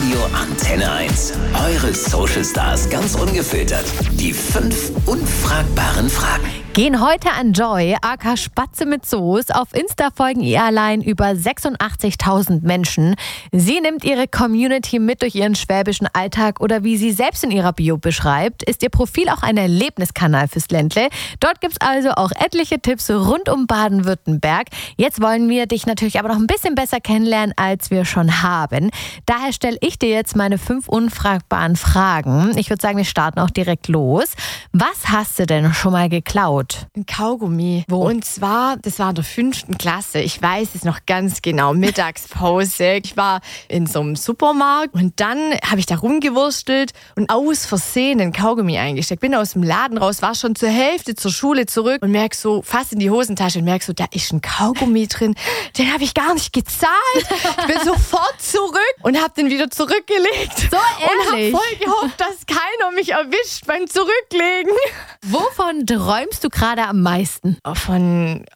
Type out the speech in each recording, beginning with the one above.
Radio Antenne 1. Eure Social Stars ganz ungefiltert. Die 5 unfragbaren Fragen. Gehen heute an Joy, aka Spatze mit Soße. Auf Insta folgen ihr allein über 86.000 Menschen. Sie nimmt ihre Community mit durch ihren schwäbischen Alltag oder wie sie selbst in ihrer Bio beschreibt, ist ihr Profil auch ein Erlebniskanal fürs Ländle. Dort gibt's also auch etliche Tipps rund um Baden-Württemberg. Jetzt wollen wir dich natürlich aber noch ein bisschen besser kennenlernen, als wir schon haben. Daher stelle ich dir jetzt meine 5 unfragbaren Fragen. Ich würde sagen, wir starten auch direkt los. Was hast du denn schon mal geklaut? Ein Kaugummi. Wo? Und zwar, das war in der 5. Klasse. Ich weiß es noch ganz genau. Mittagspause. Ich war in so einem Supermarkt und dann habe ich da rumgewurstelt und aus Versehen ein Kaugummi eingesteckt. Bin aus dem Laden raus, war schon zur Hälfte zur Schule zurück und merk so, fast in die Hosentasche und merk so, da ist ein Kaugummi drin. Den habe ich gar nicht gezahlt. Ich bin sofort zurück und habe den wieder zurückgelegt. So und habe ehrlich? voll gehofft, dass keiner mich erwischt beim Zurücklegen. Wovon träumst du gerade am meisten? Von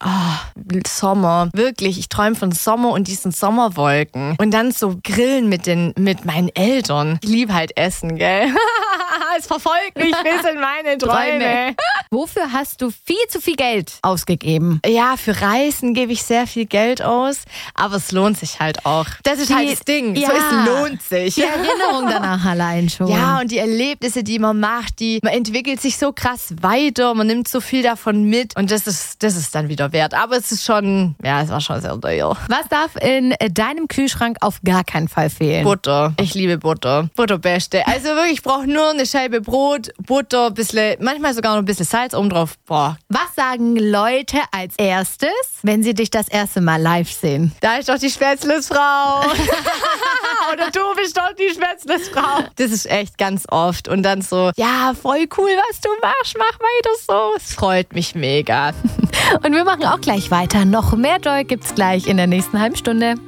Sommer. Wirklich, ich träume von Sommer und diesen Sommerwolken. Und dann so grillen mit meinen Eltern. Ich liebe halt Essen, gell? Es verfolgt mich bis in meine Träume. Wofür hast du viel zu viel Geld ausgegeben? Ja, für Reisen gebe ich sehr viel Geld aus, aber es lohnt sich halt auch. Das ist halt das Ding. Ja. So, es lohnt sich. Die Erinnerung danach allein schon. Ja, und die Erlebnisse, die man macht, man entwickelt sich so krass weiter, man nimmt so viel davon mit und das ist dann wieder wert. Aber es ist schon, es war schon sehr teuer. Was darf in deinem Kühlschrank auf gar keinen Fall fehlen? Butter. Ich liebe Butter. Butter beste. Also wirklich, ich brauche nur eine Scheibe Brot, Butter, manchmal sogar noch ein bisschen Salz oben drauf. Boah. Was sagen Leute als erstes, wenn sie dich das erste Mal live sehen? Da ist doch die Spätzlesfrau. Oder du bist doch die Spätzlesfrau. Das ist echt ganz oft. Und dann so, ja, voll cool, was du machst. Mach weiter so. Es freut mich mega. Und wir machen auch gleich weiter. Noch mehr Joy gibt's gleich in der nächsten halben Stunde.